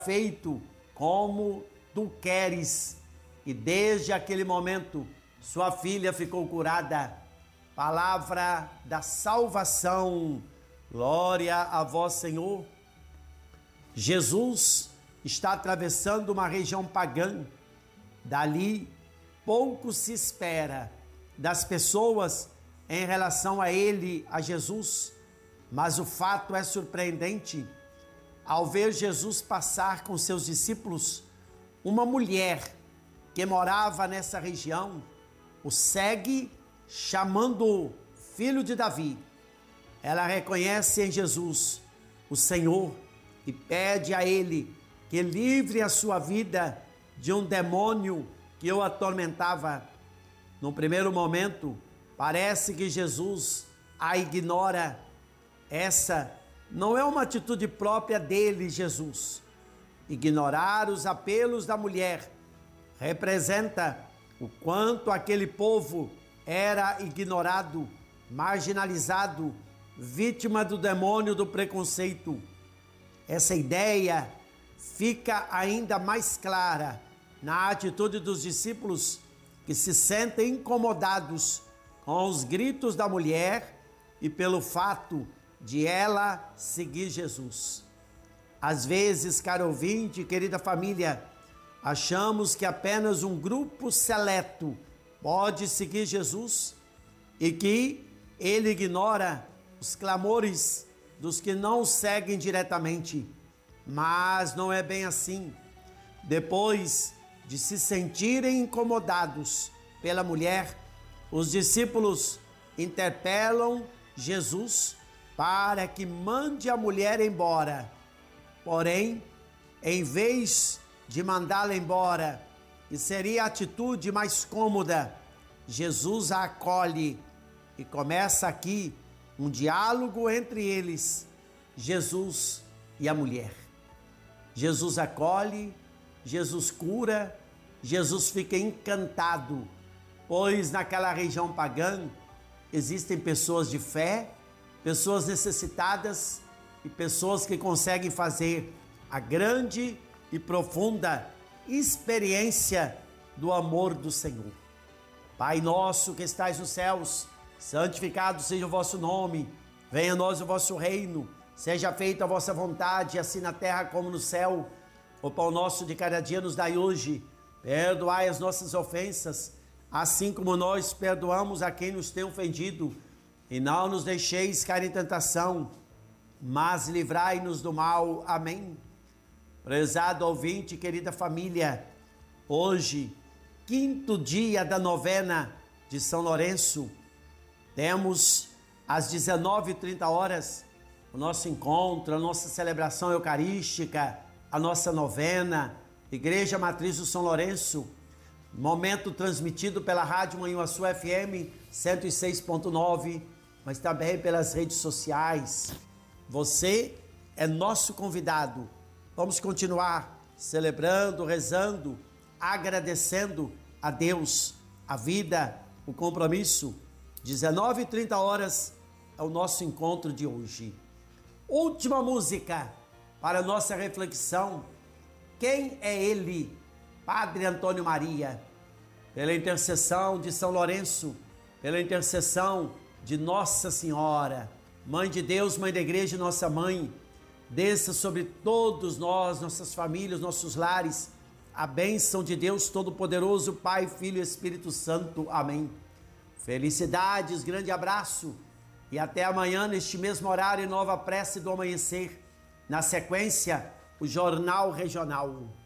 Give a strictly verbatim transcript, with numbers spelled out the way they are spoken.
feito como tu queres. E desde aquele momento, sua filha ficou curada. Palavra da salvação. Glória a vós, Senhor. Jesus está atravessando uma região pagã. Dali, pouco se espera das pessoas em relação a ele, a Jesus. Mas o fato é surpreendente. Ao ver Jesus passar com seus discípulos, uma mulher que morava nessa região o segue, chamando-o filho de Davi. Ela reconhece em Jesus o Senhor e pede a ele que livre a sua vida de um demônio que o atormentava. No primeiro momento, parece que Jesus a ignora. Essa não é uma atitude própria dele, Jesus. Ignorar os apelos da mulher representa o quanto aquele povo era ignorado, marginalizado, vítima do demônio do preconceito. Essa ideia fica ainda mais clara na atitude dos discípulos, que se sentem incomodados com os gritos da mulher e pelo fato de ela seguir Jesus. Às vezes, caro ouvinte, querida família, achamos que apenas um grupo seleto pode seguir Jesus e que ele ignora os clamores dos que não o seguem diretamente. Mas não é bem assim. Depois de se sentirem incomodados pela mulher, os discípulos interpelam Jesus para que mande a mulher embora. Porém, em vez de mandá-la embora, e seria a atitude mais cômoda, Jesus a acolhe e começa aqui um diálogo entre eles, Jesus e a mulher. Jesus acolhe, Jesus cura, Jesus fica encantado, pois naquela região pagã existem pessoas de fé, pessoas necessitadas e pessoas que conseguem fazer a grande e profunda experiência do amor do Senhor. Pai nosso que estais nos céus, santificado seja o vosso nome, venha a nós o vosso reino, seja feita a vossa vontade, assim na terra como no céu. O pão nosso de cada dia nos dai hoje, perdoai as nossas ofensas, assim como nós perdoamos a quem nos tem ofendido, e não nos deixeis cair em tentação, mas livrai-nos do mal. Amém. Prezado ouvinte, querida família, hoje, quinto dia da novena de São Lourenço, temos às dezenove e trinta horas o nosso encontro, a nossa celebração eucarística, a nossa novena, Igreja Matriz do São Lourenço, momento transmitido pela Rádio Manhuaçu F M cento e seis ponto nove, mas também pelas redes sociais. Você é nosso convidado. Vamos continuar celebrando, rezando, agradecendo a Deus, a vida, o compromisso. dezenove e trinta horas é o nosso encontro de hoje. Última música para nossa reflexão. Quem é ele? Padre Antônio Maria. Pela intercessão de São Lourenço, pela intercessão de Nossa Senhora, Mãe de Deus, Mãe da Igreja, nossa Mãe, desça sobre todos nós, nossas famílias, nossos lares, a bênção de Deus Todo-Poderoso, Pai, Filho e Espírito Santo. Amém. Felicidades, grande abraço e até amanhã neste mesmo horário, nova prece do amanhecer. Na sequência, o Jornal Regional.